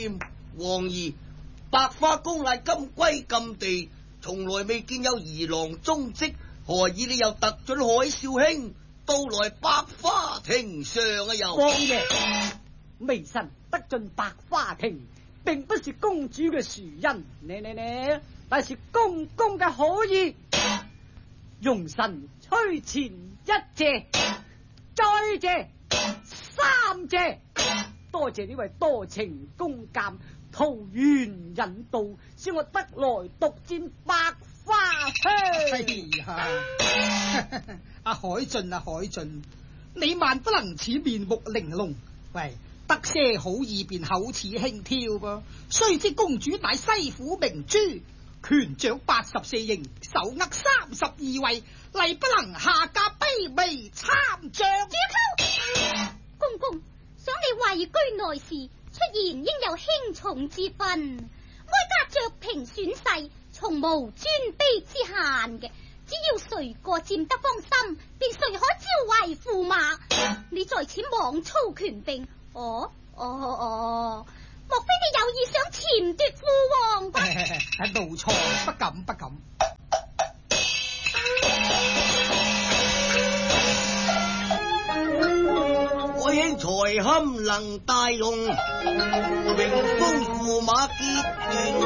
念王兒，百花宮乃今歸禁地，從來未見有兒郎蹤跡，何以你又特准海少卿到來百花亭上啊？又王爺，微臣得進百花亭，並不是公主嘅殊恩，呢，但是公公嘅好意。容臣推前一謝，再謝三謝，多謝呢位多情公監桃園引導，使我得來獨佔百花哎呀，阿海俊啊，海俊，你萬不能似面目玲瓏，喂，得些好意便口齒輕佻噃。須知公主乃西府明珠，權掌84營，手握32位，例不能下嫁卑微參將。 公公想你位居內侍，出言應有輕重之分，哀家着平選世，從無尊卑之限嘅，只要誰個佔得芳心，便誰可招為駙馬。你在此妄操權柄，莫非你有意想潛奪父王君？ 無錯，不敢不敢。 海兄才堪能大用，榮封駙馬結緣。